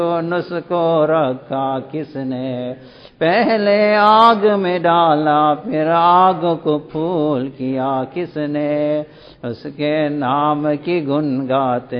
उसको रखा किसने, पहले आग में डाला फिर आग को फूल किया किसने, उसके नाम की गुन गाते